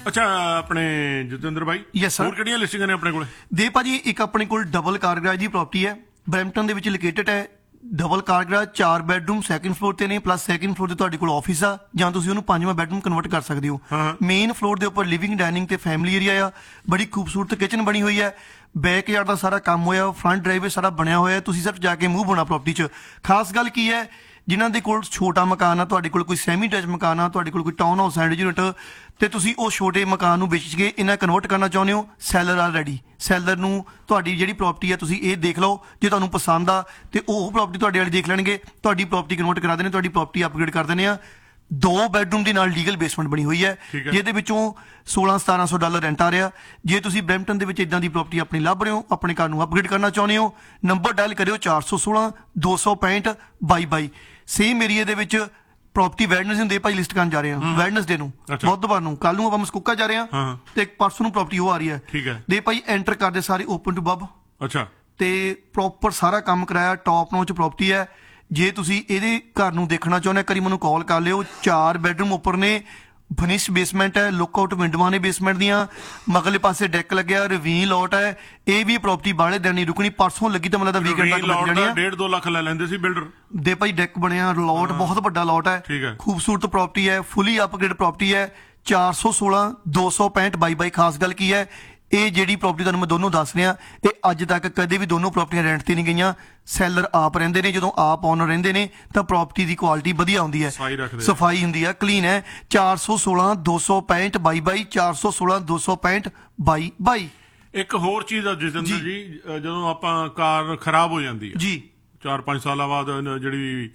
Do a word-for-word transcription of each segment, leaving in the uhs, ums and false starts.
ਅੱਛਾ ਆਪਣੇ ਜਤਿੰਦਰ ਬਾਈ, yes sir, ਹੋਰ ਕਿਹੜੀਆਂ ਲਿਸਟਿੰਗਾਂ ਨੇ ਆਪਣੇ ਕੋਲ? ਦੇ ਭਾਜੀ ਇੱਕ ਆਪਣੇ ਕੋਲ ਡਬਲ ਕਾਰ ਗਰਾਜ ਦੀ ਪ੍ਰੋਪਰਟੀ ਹੈ, ਬਰੈਂਪਟਨ ਦੇ ਵਿੱਚ ਲੋਕੇਟਡ ਹੈ। ਡਬਲ ਕਾਰ ਗਰਾਜ, ਚਾਰ ਬੈਡਰੂਮ ਸੈਕਿੰਡ ਫਲੋਰ ਤੇ ਨੇ, ਪਲੱਸ ਸੈਕਿੰਡ ਫਲੋਰ ਤੇ ਤੁਹਾਡੇ ਕੋਲ ਆਫਿਸ ਆ, ਜਾਂ ਤੁਸੀਂ ਉਹਨੂੰ ਪੰਜਵਾਂ ਬੈਡਰੂਮ ਕਨਵਰਟ ਕਰ ਸਕਦੇ ਹੋ। ਮੇਨ ਫਲੋਰ ਦੇ ਉੱਪਰ ਲਿਵਿੰਗ, ਡਾਈਨਿੰਗ ਤੇ ਫੈਮਿਲੀ ਏਰੀਆ ਆ। ਬੜੀ ਖੂਬਸੂਰਤ ਕਿਚਨ ਬਣੀ ਹੋਈ ਹੈ। ਬੈਕ ਯਾਰਡ ਦਾ ਸਾਰਾ ਕੰਮ ਹੋਇਆ, ਫਰੰਟ ਡਰਾਈਵੇ ਸਾਰਾ ਬਣਿਆ ਹੋਇਆ। ਤੁਸੀਂ ਸਿਰਫ ਜਾ ਕੇ ਮੂਵ ਹੋਣਾ ਪ੍ਰੋਪਰਟੀ 'ਚ। ਖਾਸ ਗੱਲ ਕੀ ਹੈ, ਜਿਨ੍ਹਾਂ ਦੇ ਕੋਲ ਛੋਟਾ ਮਕਾਨ ਆ, ਤੁਹਾਡੇ ਕੋਲ ਕੋਈ ਸੈਮੀ ਟੈਚ ਮਕਾਨ ਆ, ਤੁਹਾਡੇ ਕੋਲ ਕੋਈ ਟਾਊਨ ਹਾਊਸ ਐਂਡ ਯੂਨਿਟ, ਤੇ ਤੁਸੀਂ ਉਹ ਛੋਟੇ ਮਕਾਨ ਨੂੰ ਵੇਚ ਕੇ ਇਹਨਾਂ ਕਨਵਰਟ ਕਰਨਾ ਚਾਹੁੰਦੇ ਹੋ, ਸੈਲਰ ਆ ਰੈਡੀ। ਸੈਲਰ ਨੂੰ ਤੁਹਾਡੀ ਜਿਹੜੀ ਪ੍ਰੋਪਰਟੀ ਹੈ ਤੁਸੀਂ ਇਹ ਦੇਖ ਲਓ, ਜੇ ਤੁਹਾਨੂੰ ਪਸੰਦ ਆ ਤੇ ਉਹ ਪ੍ਰੋਪਰਟੀ ਤੁਹਾਡੇ ਵਾਲੀ ਦੇਖ ਲੈਣਗੇ, ਤੁਹਾਡੀ ਪ੍ਰੋਪਰਟੀ ਕਨਵਰਟ ਕਰਾ ਦੇਣੇ, ਤੁਹਾਡੀ ਪ੍ਰੋਪਰਟੀ ਅਪਗ੍ਰੇਡ ਕਰ ਦਿੰਦੇ ਆ। ਦੋ ਬੈਡਰੂਮ ਦੇ ਨਾਲ ਲੀਗਲ ਬੇਸਮੈਂਟ ਬਣੀ ਹੋਈ ਹੈ, ਜਿਹਦੇ ਵਿੱਚੋਂ ਸੋਲਾਂ ਸਤਾਰਾਂ ਸੌ ਡਾਲਰ ਰੈਂਟ ਆ ਰਿਹਾ। ਜੇ ਤੁਸੀਂ ਬਰੈਂਪਟਨ ਦੇ ਵਿੱਚ ਇਦਾਂ ਦੀ ਪ੍ਰੋਪਰਟੀ ਆਪਣੀ ਲੱਭ ਰਹੇ ਹੋ, ਆਪਣੇ ਘਰ ਨੂੰ ਅਪਗ੍ਰੇਡ ਕਰਨਾ ਚਾਹੁੰਦੇ ਹੋ, ਨੰਬਰ ਡਾਇਲ ਕਰਿਓ ਚਾਰ ਸੌ ਸੋਲਾਂ ਦੋ ਸੌ ਪੈਂਹਠ ਬਾਈ ਬਾਈ। ਸੇਮ ਏਰੀਆ ਦੇ ਵਿੱਚ ਪ੍ਰੋਪਰਟੀ ਵੈਡਨਸਡੇ ਨੂੰ ਦੇ ਭਾਈ ਲਿਸਟ ਕਰਨ ਜਾ ਰਹੇ ਹਾਂ, ਵੈਡਨਸਡੇ ਨੂੰ, ਬੁੱਧਵਾਰ ਨੂੰ। ਕੱਲ ਨੂੰ ਆਪਾਂ ਮਸਕੂਕਾ ਜਾ ਰਹੇ ਹਾਂ ਤੇ ਪਰਸੋਂ ਨੂੰ ਪ੍ਰੋਪਰਟੀ ਉਹ ਆ ਰਹੀ ਹੈ। ਦੇ ਭਾਈ ਐਂਟਰ ਕਰਦੇ ਸਾਰੇ ਓਪਨ ਟੂ ਬਬ। ਅੱਛਾ, ਤੇ ਪ੍ਰੋਪਰ ਸਾਰਾ ਕੰਮ ਕਰਾਇਆ, ਟੌਪ ਨੌਚ ਪ੍ਰੋਪਰਟੀ ਹੈ। ਜੇ ਤੁਸੀਂ ਇਹਦੇ ਘਰ ਨੂੰ ਦੇਖਣਾ ਚਾਹੁੰਦੇ ਕਰੀ ਮੈਨੂੰ ਕਾਲ ਕਰ ਲਿਓ। ਚਾਰ ਬੈਡਰੂਮ ਉੱਪਰ ਨੇ, ਫਿਨਿਸ਼ ਬੇਸਮੈਂਟ ਹੈ, ਲੁੱਕ ਆਊਟ ਵਿੰਡੋਆਂ ਨੇ ਬੇਸਮੈਂਟ ਦੀਆਂ, ਮਗਲੇ ਪਾਸੇ ਡੈਕ ਲੱਗਿਆ, ਰਵੀਨ ਲੋਟ ਹੈ। ਇਹ ਵੀ ਪ੍ਰੋਪਰਟੀ ਬਾਹਲੇ ਦਿਨ ਨਹੀਂ ਰੁਕਣੀ, ਪਰਸੋਂ ਲੱਗੀ ਤਾਂ ਮਤਲਬ ਵੀਕਐਂਡ ਤੱਕ ਲੱਗ ਜਾਣੀ ਹੈ। ਡੇਢ ਦੋ ਲੱਖ ਲੈ ਲੈਂਦੇ ਸੀ ਬਿਲਡਰ ਦੇ ਭਾਈ। ਡੈਕ ਬਣਿਆ, ਲੋਟ ਬਹੁਤ ਵੱਡਾ ਲੋਟ ਹੈ, ਖੂਬਸੂਰਤ ਪ੍ਰੋਪਰਟੀ ਹੈ, ਫੁੱਲੀ ਅਪਗ੍ਰੇਡ ਪ੍ਰੋਪਰਟੀ ਹੈ। ਚਾਰ ਸੌ ਸੋਲਾਂ ਦੋ ਸੌ ਪੈਂਹਠ ਬਾਈ ਬਾਈ। ਖਾਸ ਗੱਲ ਕੀ ਹੈ, ਇਹ ਜਿਹੜੀ ਪ੍ਰੋਪਰਟੀ ਤੁਹਾਨੂੰ ਮੈਂ ਦੋਨੋਂ ਦੱਸ ਰਿਹਾ, ਇਹ ਅੱਜ ਤੱਕ ਕਦੇ ਵੀ ਦੋਨੋਂ ਪ੍ਰੋਪਰਟੀਆਂ ਰੈਂਟ ਤੇ ਨਹੀਂ ਗਈਆਂ। ਸੈਲਰ ਆਪ ਰਹਿੰਦੇ ਨੇ, ਜਦੋਂ ਆਪ ਓਨਰ ਰਹਿੰਦੇ ਨੇ ਤਾਂ ਪ੍ਰੋਪਰਟੀ ਦੀ ਕੁਆਲਿਟੀ ਵਧੀਆ ਹੁੰਦੀ ਹੈ, ਸਫਾਈ ਹੁੰਦੀ ਹੈ, ਕਲੀਨ ਹੈ। ਚਾਰ ਸੌ ਸੋਲਾਂ ਦੋ ਸੌ ਪੈਂਹਠ ਬਾਈ ਬਾਈ, ਚਾਰ ਸੌ ਸੋਲਾਂ ਦੋ ਸੌ ਪੈਂਹਠ ਬਾਈ ਬਾਈ। ਇੱਕ ਹੋਰ ਚੀਜ਼ ਆ ਜਤਿੰਦਰ ਜੀ, ਜਦੋਂ ਆਪਾਂ ਕਾਰ ਖਰਾਬ ਹੋ ਜਾਂਦੀ ਹੈ ਜੀ, ਚਾਰ ਪੰਜ ਸਾਲਾਂ ਬਾਅਦ ਜਿਹੜੀ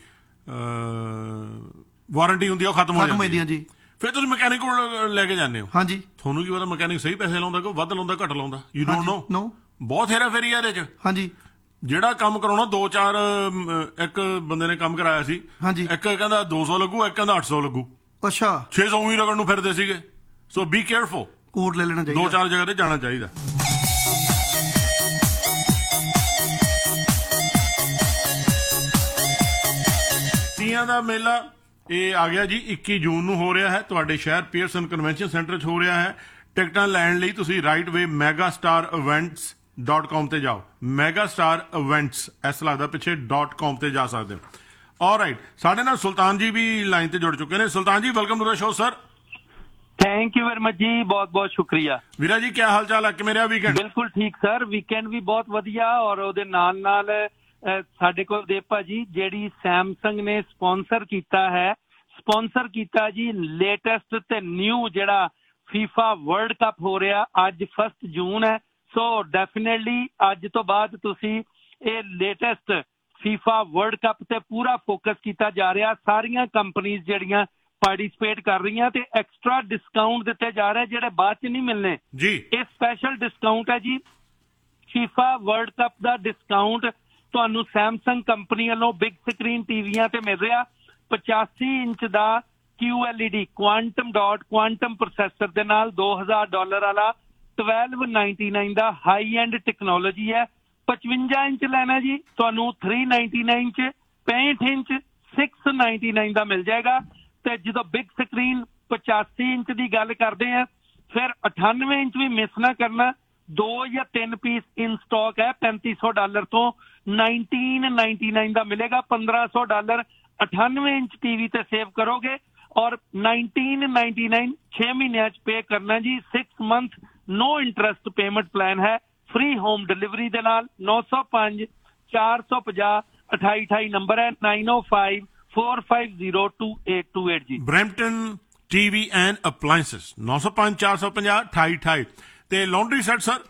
ਵਾਰੰਟੀ ਹੁੰਦੀ ਆ ਉਹ ਖਤਮ ਹੋ ਜਾਂਦੀ ਹੈ ਜੀ, ਫਿਰ ਤੁਸੀਂ ਮਕੈਨਿਕ ਕੋਲ ਲੈ ਕੇ ਜਾਂਦੇ ਹੋ। ਹਾਂਜੀ, ਤੁਹਾਨੂੰ ਕੀ ਪਤਾ ਮਕੈਨਿਕ ਸਹੀ ਪੈਸੇ ਲਾਉਂਦਾ ਕਿ ਵੱਧ ਲਾਉਂਦਾ ਘੱਟ ਲਾਉਂਦਾ? You don't know. ਨੋ, ਬਹੁਤ ਹੇਰਾ ਫੇਰੀ ਆ ਇਹਦੇ ਚ। ਹਾਂਜੀ, ਜਿਹੜਾ ਕੰਮ ਕਰਾਉਣਾ ਦੋ ਚਾਰ, ਇੱਕ ਬੰਦੇ ਨੇ ਕੰਮ ਕਰਾਇਆ ਸੀ, ਇੱਕ ਕਹਿੰਦਾ ਦੋ ਸੌ ਲੱਗੂ, ਇੱਕ ਕਹਿੰਦਾ ਅੱਠ ਸੌ ਲੱਗੂ। ਅੱਛਾ, ਛੇ ਸੌ ਹੀ ਰਗੜ ਨੂੰ ਫਿਰਦੇ ਸੀਗੇ। ਸੋ ਬੀ ਕੇਅਰਫੁਲ, ਕੋਡ ਲੈ ਲੈਣਾ ਚਾਹੀਦਾ, ਦੋ ਚਾਰ ਜਗ੍ਹਾ ਤੇ ਜਾਣਾ ਚਾਹੀਦਾ। ਤੀਆਂ ਦਾ ਮੇਲਾ ਇਹ ਆ ਗਿਆ ਜੀ, ਇੱਕੀ ਜੂਨ ਨੂੰ ਹੋ ਰਿਹਾ ਹੈ, ਤੁਹਾਡੇ ਸ਼ਹਿਰ ਪੀਅਰਸਨ ਕਨਵੈਨਸ਼ਨ ਸੈਂਟਰ 'ਚ ਹੋ ਰਿਹਾ ਹੈ। ਟਿਕਟਾਂ ਲੈਣ ਲਈ ਤੁਸੀਂ ਰਾਈਟ ਵੇ mega star events dot com ਤੇ ਜਾਓ। ਮੈਗਾ ਸਟਾਰ ਇਵੈਂਟਸ ਐਸ ਲੱਗਦਾ ਪਿੱਛੇ ਡਾਟ ਕਾਮ ਤੇ ਜਾ ਸਕਦੇ ਹੋ। ਆਲਰਾਈਟ, ਸਾਡੇ ਨਾਲ ਸੁਲਤਾਨ ਜੀ ਵੀ ਲਾਈਨ ਤੇ ਜੁੜ ਚੁੱਕੇ ਨੇ। ਸੁਲਤਾਨ ਜੀ, welcome to the show sir. Thank you very much ਜੀ, ਬਹੁਤ ਬਹੁਤ ਸ਼ੁਕਰੀਆ। ਵੀਰਾ ਜੀ, ਕੀ ਹਾਲ ਚਾਲ ਹੈ? ਕਿਵੇਂ ਰਿਹਾ ਵੀਕਐਂਡ? ਬਿਲਕੁਲ ਠੀਕ ਸਰ, ਵੀਕਐਂਡ ਵੀ ਬਹੁਤ ਵਧੀਆ। ਔਰ ਉਹਦੇ ਨਾਲ ਨਾਲ ਸਾਡੇ ਕੋਲ ਦੇਵ ਭਾਜੀ ਜਿਹੜੀ ਸੈਮਸੰਗ ਨੇ ਸਪਾਂਸਰ ਕੀਤਾ ਹੈ, ਸਪਾਂਸਰ ਕੀਤਾ ਜੀ ਲੇਟੈਸਟ ਤੇ ਨਿਊ ਜਿਹੜਾ ਫੀਫਾ ਵਰਲਡ ਕੱਪ ਹੋ ਰਿਹਾ। ਅੱਜ ਫਸਟ ਜੂਨ ਹੈ, ਸੋ ਡੈਫੀਨੇਟਲੀ ਅੱਜ ਤੋਂ ਬਾਅਦ ਤੁਸੀਂ ਇਹ ਲੇਟੈਸਟ ਫੀਫਾ ਵਰਲਡ ਕੱਪ ਤੇ ਪੂਰਾ ਫੋਕਸ ਕੀਤਾ ਜਾ ਰਿਹਾ। ਸਾਰੀਆਂ ਕੰਪਨੀਆਂ ਜਿਹੜੀਆਂ ਪਾਰਟੀਸਪੇਟ ਕਰ ਰਹੀਆਂ ਤੇ ਐਕਸਟਰਾ ਡਿਸਕਾਊਂਟ ਦਿੱਤੇ ਜਾ ਰਹੇ ਜਿਹੜੇ ਬਾਅਦ ਚ ਨਹੀਂ ਮਿਲਣੇ ਜੀ। ਇਹ ਸਪੈਸ਼ਲ ਡਿਸਕਾਊਂਟ ਹੈ ਜੀ। ਫੀਫਾ ਵਰਲਡ ਕੱਪ ਦਾ ਡਿਸਕਾਊਂਟ ਤੁਹਾਨੂੰ ਸੈਮਸੰਗ ਕੰਪਨੀ ਵੱਲੋਂ ਬਿਗ ਸਕਰੀਨ ਟੀਵੀਆਂ ਤੇ ਮਿਲ ਰਿਹਾ। ਪਚਾਸੀ ਇੰਚ ਦਾ Q L E D quantum dot quantum processor ਦੇ ਨਾਲ ਦੋ ਹਜ਼ਾਰ ਡਾਲਰ ਵਾਲਾ ਟਵੈਲਵ ਨਾਈਨਟੀ ਨਾਈਨ ਦਾ ਹਾਈ ਐਂਡ ਟੈਕਨੋਲੋਜੀ ਹੈ। ਪਚਵੰਜਾ ਇੰਚ ਲੈਣਾ ਜੀ, ਤੁਹਾਨੂੰ ਥ੍ਰੀ ਨਾਈਨਟੀ ਨਾਈਨ ਚ, ਪੈਂਹਠ ਇੰਚ ਸਿਕਸ ਨਾਈਨਟੀ ਨਾਈਨ ਦਾ ਮਿਲ ਜਾਏਗਾ। ਤੇ ਜਦੋਂ ਬਿਗ ਸਕਰੀਨ ਪਚਾਸੀ ਇੰਚ ਦੀ ਗੱਲ ਕਰਦੇ ਆ, ਫਿਰ ਅਠਾਨਵੇਂ ਇੰਚ ਵੀ ਮਿਸ ਨਾ ਕਰਨਾ। ਦੋ ਜਾਂ ਤਿੰਨ ਪੀਸ ਇਨ ਸਟਾਕ ਹੈ, ਪੈਂਤੀ ਸੌ ਡਾਲਰ ਤੋਂ ਨਾਈਨਟੀਨ ਨਾਈਨਟੀ ਨਾਈਨ ਦਾ ਮਿਲੇਗਾ। ਪੰਦਰਾਂ ਸੌ ਡਾਲਰ ਅਠਾਨਵੇਂ ਇੰਚ ਟੀਵੀ ਤੇ ਸੇਵ ਕਰੋਗੇ ਔਰ ਨਾਈਨਟੀਨ ਨਾਈਨਟੀ ਨਾਈਨ ਛੇ ਮਹੀਨਿਆਂ ਚ ਪੇ ਕਰਨਾ ਜੀ। ਸਿਕਸ ਮੰਥ ਨੋ ਇੰਟਰਸਟ ਪੇਮੈਂਟ ਪਲਾਨ ਹੈ, ਫ੍ਰੀ ਹੋਮ ਡਿਲੀਵਰੀ ਦੇ ਨਾਲ। ਨੌ ਸੌ ਪੰਜ ਚਾਰ ਸੌ ਪੰਜਾਹ ਅਠਾਈ ਅਠਾਈ ਨੰਬਰ ਹੈ, ਨਾਈਨ ਓ five four five zero two eight two eight ਜੀ। ਬਰੈਂਪਟਨ ਟੀਵੀ ਐਂਡ ਅਪਲਾਇੰਸਸ, ਨੌ ਸੌ ਪੰਜ ਚਾਰ ਸੌ ਪੰਜਾਹ ਅਠਾਈ ਅਠਾਈ। ਤੇ laundry set sir?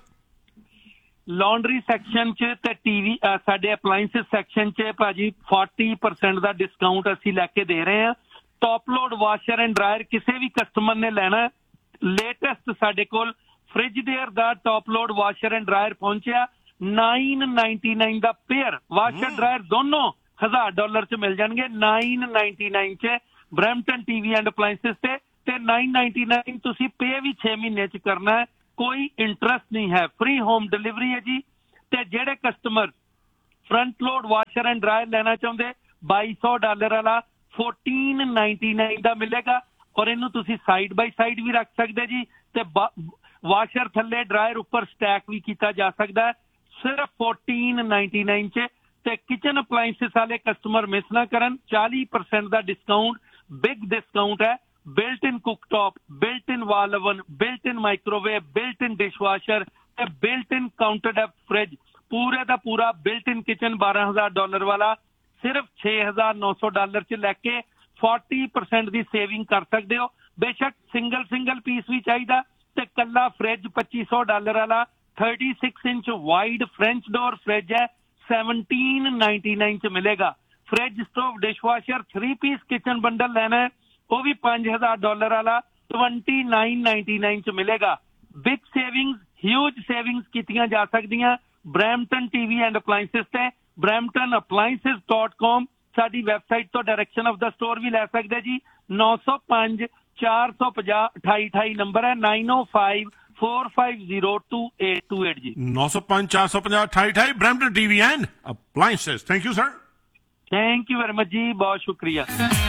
Laundry section ਚ ਤੇ ਟੀਵੀ ਸਾਡੇ ਅਪਲਾਇੰਸਸ ਸੈਕਸ਼ਨ ਚ ਭਾਜੀ ਚਾਲੀ ਪਰਸੈਂਟ ਦਾ ਡਿਸਕਾਊਂਟ ਅਸੀਂ ਲੈ ਕੇ ਦੇ ਰਹੇ ਹਾਂ। Top load washer and dryer ਕਿਸੇ ਵੀ ਕਸਟਮਰ ਨੇ ਲੈਣਾ, ਲੇਟੈਸਟ ਸਾਡੇ ਕੋਲ fridge there the top load washer and dryer ਪਹੁੰਚਿਆ। ਨਾਈਨ ਨਾਈਨਟੀ ਨਾਈਨ ਦਾ ਪੇਅਰ ਵਾਸ਼ਰ ਡਰਾਇਰ ਦੋਨੋਂ ਹਜ਼ਾਰ ਡਾਲਰ ਚ ਮਿਲ ਜਾਣਗੇ। ਨਾਈਨ ਨਾਈਨਟੀ ਨਾਈਨ ਚ ਬਰੈਂਪਟਨ ਟੀਵੀ ਐਂਡ ਅਪਲਾਇੰਸਸ ਤੇ ਤੇ ਨਾਈਨ ਨਾਈਨਟੀ ਨਾਈਨ ਤੁਸੀਂ ਪੇ ਵੀ ਛੇ ਮਹੀਨੇ ਚ ਕਰਨਾ ਹੈ, ਕੋਈ ਇੰਟਰਸਟ ਨਹੀਂ ਹੈ, ਫ੍ਰੀ ਹੋਮ ਡਿਲੀਵਰੀ ਹੈ ਜੀ। ਤੇ ਜਿਹੜੇ customer front load washer and dryer ਲੈਣਾ ਚਾਹੁੰਦੇ ਬਾਈ ਸੌ ਡਾਲਰ ਵਾਲਾ ਫੋਰਟੀਨ ਨਾਈਨਟੀ ਨਾਈਨ ਦਾ ਮਿਲੇਗਾ। ਔਰ ਇਹਨੂੰ ਤੁਸੀਂ ਸਾਈਡ ਬਾਈ ਸਾਈਡ ਵੀ ਰੱਖ ਸਕਦੇ ਜੀ ਤੇ ਵਾਸ਼ਰ ਥੱਲੇ ਡਰਾਇਰ ਉੱਪਰ ਸਟੈਕ ਵੀ ਕੀਤਾ ਜਾ ਸਕਦਾ ਹੈ ਸਿਰਫ ਚੌਦਾਂ ਨਿਨਆਨਵੇਂ ਚ। ਤੇ ਕਿਚਨ ਅਪਲਾਈਐਂਸਿਸ ਵਾਲੇ ਕਸਟਮਰ ਮਿਸ ਨਾ ਕਰਨ, ਚਾਲੀ ਪਰਸੈਂਟ ਦਾ ਡਿਸਕਾਊਂਟ, ਬਿਗ ਡਿਸਕਾਊਂਟ ਹੈ। ਬਿਲਟ ਇਨ ਕੁਕਟੌਪ, ਬਿਲਟ ਇਨ ਵਾਲ ਓਵਨ, ਬਿਲਟ ਇਨ ਮਾਈਕ੍ਰੋਵੇਵ, ਬਿਲਟ ਇਨ ਡਿਸ਼ਵਾਸ਼ਰ ਤੇ ਬਿਲਟ ਇਨ ਕਾਊਂਟਰ ਡੈਪ ਫ੍ਰਿਜ, ਪੂਰੇ ਦਾ ਪੂਰਾ ਬਿਲਟ ਇਨ ਕਿਚਨ ਬਾਰਾਂ ਹਜ਼ਾਰ ਡਾਲਰ ਵਾਲਾ ਸਿਰਫ ਛੇ ਹਜ਼ਾਰ ਨੌ ਸੌ ਡਾਲਰ ਚ ਲੈ ਕੇ ਚਾਲੀ ਪਰਸੈਂਟ ਦੀ ਸੇਵਿੰਗ ਕਰ ਸਕਦੇ ਹੋ। ਬੇਸ਼ੱਕ ਸਿੰਗਲ ਸਿੰਗਲ ਪੀਸ ਵੀ ਚਾਹੀਦਾ ਤੇ ਕੱਲਾ ਫ੍ਰਿਜ ਪੱਚੀ ਸੌ ਡਾਲਰ ਵਾਲਾ ਛੱਤੀ inch wide French door fridge ਹੈ ਸਤਾਰਾਂ ਨਿਨਆਨਵੇਂ ਚ ਮਿਲੇਗਾ। Fridge stove dishwasher three piece kitchen bundle ਲੈਣਾ ਹੈ ਉਹ ਵੀ ਪੰਜ ਹਜ਼ਾਰ ਡਾਲਰ ਵਾਲਾ ਉਨਤਾਲੀ ਨਿਨਆਨਵੇਂ ਚ ਮਿਲੇਗਾ। ਬਿਗ ਸੇਵਿੰਗਸ, ਹਿਊਜ ਸੇਵਿੰਗਸ ਕੀਤੀਆਂ ਜਾ ਸਕਦੀਆਂ ਬਰੈਂਪਟਨ ਟੀਵੀ ਐਂਡ ਅਪਲਾਈਐਂਸਿਸ ਤੇ ਬਰੈਂਪਟਨ ਅਪਲਾਈਐਂਸਿਸ ਡਾਟ ਕਾਮ ਸਾਡੀ ਵੈਬਸਾਈਟ ਤੋਂ ਡਾਇਰੈਕਸ਼ਨ ਆਫ ਦਾ ਸਟੋਰ ਵੀ ਲੈ ਸਕਦੇ ਜੀ। ਨੌ ਸੌ ਪੰਜ ਚਾਰ ਸੌ ਪੰਜਾਹ ਅਠਾਈ ਅਠਾਈ ਨੰਬਰ ਹੈ ਨਾਈਨ ਓ five four five zero two eight two eight ਜੀ। ਨੌ ਸੌ ਪੰਜ ਚਾਰ ਸੌ ਪੰਜਾਹ ਅਠਾਈ ਅਠਾਈ Brampton TV and ਅਪਲਾਈਐਂਸਿਸ। Thank you sir. Thank you very much ਜੀ, ਬਹੁਤ ਸ਼ੁਕਰੀਆ।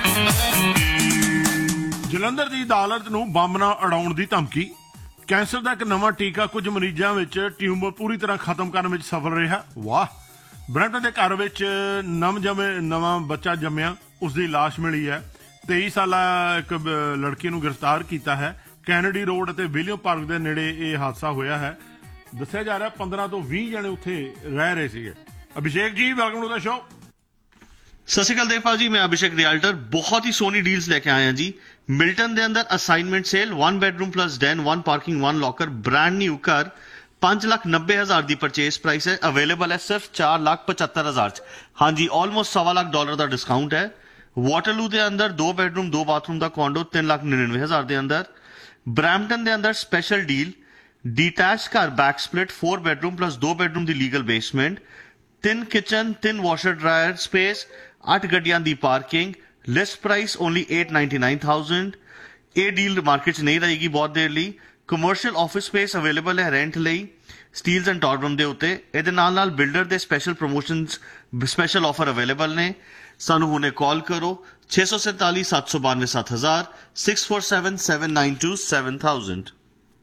ਜਲੰਧਰ ਦੀ ਅਦਾਲਤ ਨੂੰ ਬੰਬ ਨਾਲ ਉਡਾਉਣ ਦੀ ਧਮਕੀ। ਕੈਂਸਰ ਦਾ ਇੱਕ ਨਵਾਂ ਟੀਕਾ ਕੁਝ ਮਰੀਜ਼ਾਂ ਵਿੱਚ ਟਿਊਮਰ ਪੂਰੀ ਤਰ੍ਹਾਂ ਖਤਮ ਕਰਨ ਵਿੱਚ ਸਫਲ ਰਿਹਾ। ਵਾਹ। ਬਰੈਂਪਟਨ ਦੇ ਘਰ ਵਿੱਚ ਨਵ ਜੰਮੇ ਨਵਾਂ ਬੱਚਾ ਜੰਮਿਆ, ਉਸ ਦੀ ਲਾਸ਼ ਮਿਲੀ ਹੈ। ਤੇਈ ਸਾਲਾ ਇੱਕ ਲੜਕੀ ਨੂੰ ਗ੍ਰਿਫਤਾਰ ਕੀਤਾ ਹੈ। ਕੈਨੇਡੀ ਰੋਡ ਅਤੇ ਵਿਲੀਅਮ ਪਾਰਕ ਦੇ ਨੇੜੇ ਇਹ ਹਾਦਸਾ ਹੋਇਆ ਹੈ। ਦੱਸਿਆ ਜਾ ਰਿਹਾ ਪੰਦਰਾਂ ਤੋਂ ਵੀਹ ਜਣੇ ਉੱਥੇ ਰਹਿ ਰਹੇ ਸੀਗੇ। ਅਭਿਸ਼ੇਕ ਜੀ, ਵੈਲਕਮ ਟੂ ਦਾ ਸ਼ੋ। ਸਤਿ ਸ਼੍ਰੀ ਅਕਾਲ ਦੇਵਪਾਲ ਜੀ, ਮੈਂ ਅਭਿਸ਼ੇਕ ਰਿਆਲਟਰ। ਬਹੁਤ ਹੀ ਸੋਹਣੀ ਡੀਲਸ ਲੈ ਕੇ ਆਏ ਹਾਂ ਜੀ। ਮਿਲਟਨ ਦੇ ਅੰਦਰ assignment sale, one bedroom plus Dan, one parking, one locker, brand new ਘਰ, ਪੰਜ ਲੱਖ ਨੱਬੇ ਹਜ਼ਾਰ ਦੀ ਪਰਚੇਸ ਪ੍ਰਾਈਸ ਹੈ। ਅਵੇਲੇਬਲ ਹੈ ਸਿਰਫ ਚਾਰ ਲੱਖ ਪਚੱਤਰ ਹਜ਼ਾਰ ਚ। ਹਾਂਜੀ, ਆਲਮੋਸਟ ਸਵਾ ਲੱਖ ਡਾਲਰ ਦਾ ਡਿਸਕਾਊਂਟ ਹੈ। ਵਾਟਰਲੂ ਦੇ ਅੰਦਰ ਦੋ ਬੈਡਰੂਮ ਦੋ ਬਾਥਰੂਮ ਦਾ ਕੋਂਡੋ ਤਿੰਨ ਲੱਖ ਨੜਿਨਵੇਂ ਹਜ਼ਾਰ ਦੇ ਅੰਦਰ। ਬਰੈਂਪਟਨ ਦੇ ਅੰਦਰ ਸਪੈਸ਼ਲ ਡੀਲ, ਡੀਟੈਚ ਘਰ back split, four bedroom plus ਦੋ ਬੈਡਰੂਮ ਦੀ ਲੀਗਲ ਬੇਸਮੈਂਟ, ਤਿੰਨ ਕਿਚਨ, ਤਿੰਨ ਵਾਸ਼ਰ ਡਰਾਇਰ ਸਪੇਸ, ਅੱਠ ਗੱਡੀਆਂ ਦੀ parking, list price only eight ninety-nine thousand। ਇਹ ਡੀਲ ਮਾਰਕੀਟ 'ਚ ਨਹੀਂ ਰਹੇਗੀ ਬਹੁਤ ਦੇਰ ਲਈ। ਕਮਰਸ਼ੀਅਲ ਆਫਿਸ ਸਪੇਸ ਅਵੇਲੇਬਲ ਹੈ ਰੈਂਟ ਲਈ ਸਟੀਲਸ ਐਂਡ ਟੌਰਬਮ ਦੇ ਉੱਤੇ। ਇਹਦੇ ਨਾਲ ਨਾਲ ਬਿਲਡਰ ਦੇ special promotions, special offer available ਨੇ। ਸਾਨੂੰ ਹੁਣੇ ਕਾਲ ਕਰੋ ਛੇ ਸੌ ਸੈਂਤਾਲੀ ਸੱਤ ਸੌ ਬਾਨਵੇਂ ਸੱਤ ਹਜ਼ਾਰ, six four seven seven nine two seven thousand।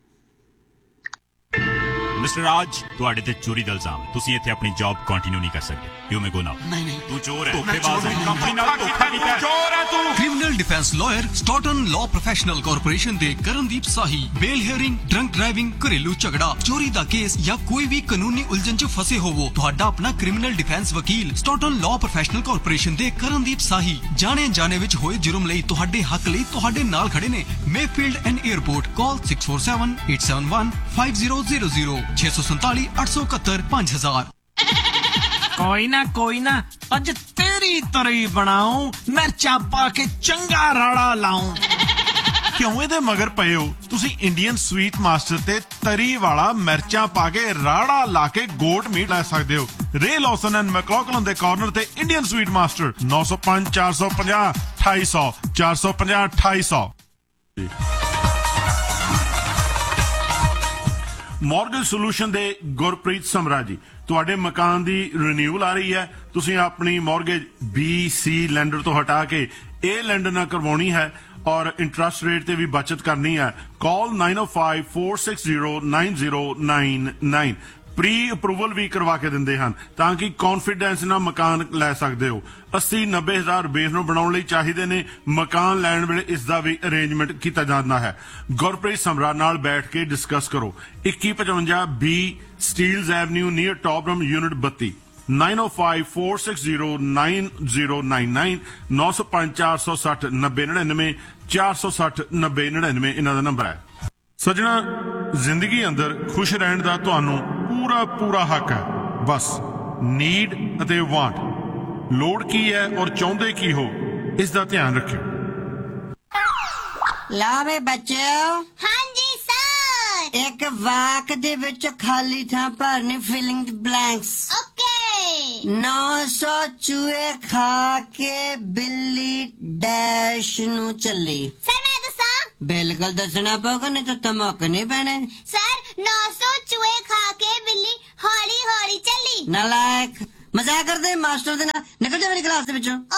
Mister ਰਾਜ, ਤੁਹਾਡੇ ਤੇ ਚੋਰੀ ਦਾ ਇਲਜ਼ਾਮ ਹੈ। ਤੁਸੀਂ ਇੱਥੇ ਆਪਣੀ ਜੌਬ ਕੰਟੀਨਿਊ ਨਹੀਂ ਕਰ ਸਕਦੇ। ਯੂ ਮੇ ਗੋ ਨਾਓ। ਨਹੀਂ ਨਹੀਂ, ਤੂੰ ਚੋਰ ਹੈ, ਧੋਖੇਬਾਜ਼ ਹੈ, ਕੰਪਨੀ ਨਾਲ ਧੋਖਾ ਕੀਤਾ ਹੈ, ਚੋਰ ਹੈ ਤੂੰ। Criminal defence lawyer ਸਟਾਟਨ law professional corporation ਦੇ ਕਰਨਦੀਪ ਸਾਹੀ ਬੇਲ ਹੀਅਰਿੰਗ, ਡਰੰਕ ਡਰਾਈਵਿੰਗ, ਘਰੇਲੂ ਝਗੜਾ, ਚੋਰੀ ਦਾ ਕੇਸ ਜਾਂ ਕੋਈ ਵੀ ਕਾਨੂੰਨੀ ਉਲਝਣ 'ਚ ਫਸੇ ਹੋਵੋ, ਤੁਹਾਡਾ ਆਪਣਾ ਕ੍ਰਿਮੀਨਲ ਡਿਫੈਂਸ ਵਕੀਲ ਸਟਾਟਨ ਲਾਅ ਪ੍ਰੋਫੈਸ਼ਨਲ ਕਾਰਪੋਰੇਸ਼ਨ ਦੇ ਕਰਨਦੀਪ ਸਾਹੀ ਜਾਣੇ ਜਾਣੇ ਵਿੱਚ ਹੋਏ ਜੁਰਮ ਲਈ ਤੁਹਾਡੇ ਹੱਕ ਲਈ ਤੁਹਾਡੇ ਨਾਲ ਖੜੇ ਨੇ। Mayfield and airport. Call six four seven eight seven one five zero zero zero ਛੇ ਸੌ ਸੰਤਾਲੀ ਅੱਠ ਸੌ ਇਕਹੱਤਰ ਪੰਜ ਹਜ਼ਾਰ। ਕੋਈ ਨਾ ਕੋਈ ਨਾ, ਅੱਜ ਤੇਰੀ ਤਰੀ ਬਣਾਉ, ਮਿਰਚਾਂ ਪਾ ਕੇ ਚੰਗਾ ਰਾੜਾ ਲਾਉ। ਕਿਉਂ ਇਹਦੇ ਮਗਰ ਪਏ ਹੋ? ਤੁਸੀਂ ਇੰਡੀਅਨ ਸਵੀਟ ਮਾਸਟਰ ਤੇ ਤਰੀ ਵਾਲਾ ਮਿਰਚਾਂ ਪਾ ਕੇ ਰਾੜਾ ਲਾ ਕੇ ਗੋਟ ਮੀਟ ਲੈ ਸਕਦੇ ਹੋ। ਰੇ ਲੌਸਨ ਐਂਡ ਮੈਕਲੌਗਲਨ ਦੇ ਕਾਰਨਰ ਤੇ ਇੰਡੀਅਨ ਸਵੀਟ ਮਾਸਟਰ ਨੌ ਸੌ ਪੰਜ ਚਾਰ ਸੌ ਪੰਜਾਹ ਅਠਾਈ ਸੌ ਚਾਰ ਸੌ ਪੰਜਾਹ ਅਠਾਈ ਸੌ। ਮਾਰਗੇਜ ਸੋਲੂਸ਼ਨ ਦੇ ਗੁਰਪ੍ਰੀਤ ਸਮਰਾ ਜੀ, ਤੁਹਾਡੇ ਮਕਾਨ ਦੀ ਰਿਨਿਊਅਲ ਆ ਰਹੀ ਹੈ। ਤੁਸੀਂ ਆਪਣੀ ਮਾਰਗੇਜ ਬੀ ਸੀ ਲੈਂਡਰ ਤੋਂ ਹਟਾ ਕੇ ਇਹ ਲੈਂਡਰ ਨਾਲ ਕਰਵਾਉਣੀ ਹੈ ਔਰ ਇੰਟਰਸਟ ਰੇਟ ਤੇ ਵੀ ਬਚਤ ਕਰਨੀ ਹੈ। ਕਾਲ nine oh five four six zero nine zero nine nine। Pre approval ਵੀ ਕਰਵਾ ਕੇ ਦਿੰਦੇ ਹਨ ਤਾਂ ਕਿ ਕੌਨਫੀਡੈਂਸ ਨਾਲ ਮਕਾਨ ਲੈ ਸਕਦੇ ਹੋ। ਅੱਸੀ ਨੱਬੇ ਹਜ਼ਾਰ ਬੇਸ ਨੂੰ ਬਣਾਉਣ ਲਈ ਚਾਹੀਦੇ ਨੇ। ਮਕਾਨ ਲੈਣ ਵੇਲੇ ਇਸ ਦਾ ਵੀ ਅਰੇਂਜਮੈਂਟ ਕੀਤਾ ਜਾਂਦਾ ਹੈ। ਗੁਰਪ੍ਰੀਤ ਸਮਰਾ ਨਾਲ ਬੈਠ ਕੇ ਡਿਸਕਸ ਕਰੋ। ਇੱਕੀ ਪਚਵੰਜਾ ਬੀ ਸਟੀਲਜ਼ ਐਵਨਿਊ ਨੀਅਰ ਟੌਪਰਮ ਯੂਨਿਟ ਬੱਤੀ nine oh five four six zero nine zero nine nine ਨੌ ਸੌ ਪੰਜ ਚਾਰ ਸੌ ਸੱਠ ਨੱਬੇ ਨੜਿਨਵੇਂ ਚਾਰ ਸੌ ਸੱਠ ਨੱਬੇ ਨੜਿਨਵੇਂ ਇਹਨਾਂ ਦਾ ਨੰਬਰ ਹੈ। ਸੱਜਣਾ, ਜ਼ਿੰਦਗੀ ਅੰਦਰ ਖੁਸ਼ ਰਹਿਣ ਦਾ ਤੁਹਾਨੂੰ ਪੂਰਾ ਪੂਰਾ ਹੱਕ ਹੈ। ਬਸ ਨੀਡ ਅਤੇ ਵਾਂਟ, ਲੋੜ ਕੀ ਹੈ ਔਰ ਚਾਹੁੰਦੇ ਕੀ ਹੋ, ਇਸ ਦਾ ਧਿਆਨ ਰੱਖਿਓ। ਲਾਵੇ ਬੱਚਿਓ। ਹਾਂਜੀ ਸਰ। ਇੱਕ ਵਾਕ ਦੇ ਵਿੱਚ ਖਾਲੀ ਥਾਂ ਭਰਨੀ, ਫਿਲਿੰਗ ਬਲੈਂਕਸ। ਓਕੇ। ਨੌ ਸੌ ਚੂਹੇ ਖਾ ਕੇ ਬਿੱਲੀ ਡੈਸ਼ ਨੂੰ ਚੱਲੀ। ਸਰ ਮੈਂ ਦੱਸਾਂ? ਬਿਲਕੁਲ ਦੱਸਣਾ ਪਊਗਾ, ਨਹੀਂ ਤਾਂ ਧਮਕ ਨਹੀਂ ਪੈਣੇ। ਸਰ ਨੌ ਸੌ ਚੂਹੇ ਖਾ ਕੇ ਬਿੱਲੀ ਹੌਲੀ ਹੌਲੀ ਚੱਲੀ। ਨਾਲਾਇਕ, ਮਜ਼ਾਕ ਕਰਦੇ ਮਾਸਟਰ ਦੇ ਨਾਲ। ਨਿਕਲ ਜਾ ਮੇਰੀ ਕਲਾਸ ਦੇ ਵਿੱਚੋਂ।